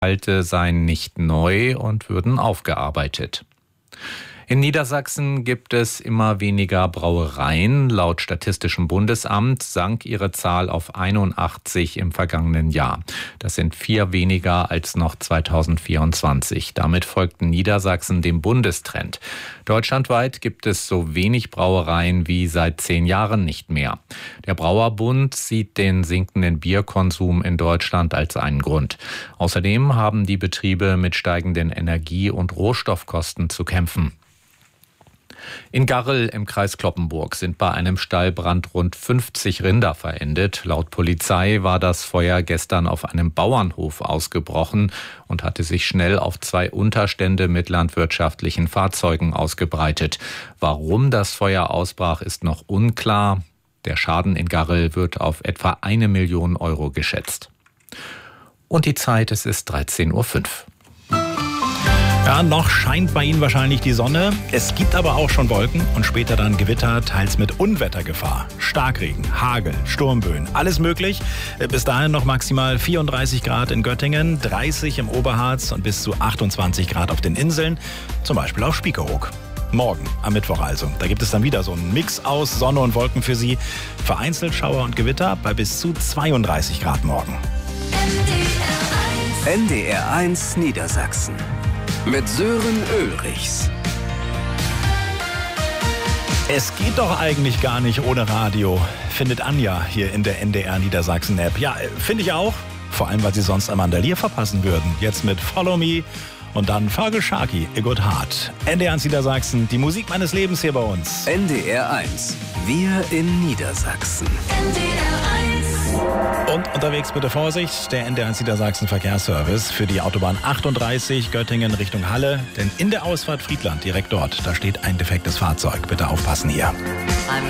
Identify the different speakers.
Speaker 1: Halte seien nicht neu und würden aufgearbeitet. In Niedersachsen gibt es immer weniger Brauereien. Laut Statistischem Bundesamt sank ihre Zahl auf 81 im vergangenen Jahr. Das sind 4 weniger als noch 2024. Damit folgten Niedersachsen dem Bundestrend. Deutschlandweit gibt es so wenig Brauereien wie seit 10 Jahren nicht mehr. Der Brauerbund sieht den sinkenden Bierkonsum in Deutschland als einen Grund. Außerdem haben die Betriebe mit steigenden Energie- und Rohstoffkosten zu kämpfen. In Garrel im Kreis Cloppenburg sind bei einem Stallbrand rund 50 Rinder verendet. Laut Polizei war das Feuer gestern auf einem Bauernhof ausgebrochen und hatte sich schnell auf 2 Unterstände mit landwirtschaftlichen Fahrzeugen ausgebreitet. Warum das Feuer ausbrach, ist noch unklar. Der Schaden in Garrel wird auf etwa 1 Million Euro geschätzt. Und die Zeit, es ist 13:05 Uhr.
Speaker 2: Ja, noch scheint bei Ihnen wahrscheinlich die Sonne. Es gibt aber auch schon Wolken und später dann Gewitter, teils mit Unwettergefahr. Starkregen, Hagel, Sturmböen, alles möglich. Bis dahin noch maximal 34 Grad in Göttingen, 30 im Oberharz und bis zu 28 Grad auf den Inseln, zum Beispiel auf Spiekeroog. Morgen, am Mittwoch also. Da gibt es dann wieder so einen Mix aus Sonne und Wolken für Sie. Vereinzelt Schauer und Gewitter bei bis zu 32 Grad morgen.
Speaker 3: NDR1 Niedersachsen. Mit Sören Ulrichs.
Speaker 2: Es geht doch eigentlich gar nicht ohne Radio, findet Anja hier in der NDR Niedersachsen App. Ja, finde ich auch. Vor allem, weil Sie sonst ein Mandalier verpassen würden. Jetzt mit Follow Me und dann Fergal Sharkey, A Good Heart. NDR Niedersachsen, die Musik meines Lebens hier bei uns.
Speaker 3: NDR1, wir in Niedersachsen.
Speaker 2: Und unterwegs bitte Vorsicht, der NDR Niedersachsen Verkehrsservice für die Autobahn 38 Göttingen Richtung Halle. Denn in der Ausfahrt Friedland, direkt dort, da steht ein defektes Fahrzeug. Bitte aufpassen hier.